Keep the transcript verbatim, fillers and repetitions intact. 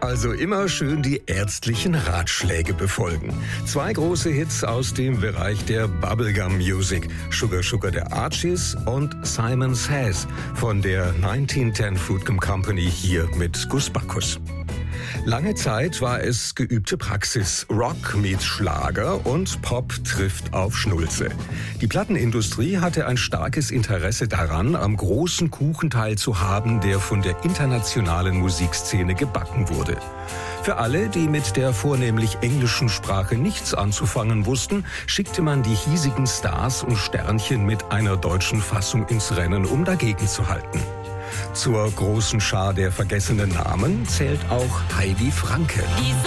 Also immer schön die ärztlichen Ratschläge befolgen. Zwei große Hits aus dem Bereich der Bubblegum Music. Sugar Sugar der Archies und Simon Says von der neunzehnhundertzehn Fruitcom Company hier mit Gus Bacchus. Lange Zeit war es geübte Praxis. Rock meets Schlager und Pop trifft auf Schnulze. Die Plattenindustrie hatte ein starkes Interesse daran, am großen Kuchen teilzuhaben, der von der internationalen Musikszene gebacken wurde. Für alle, die mit der vornehmlich englischen Sprache nichts anzufangen wussten, schickte man die hiesigen Stars und Sternchen mit einer deutschen Fassung ins Rennen, um dagegen zu halten. Zur großen Schar der vergessenen Namen zählt auch Heidi Franke.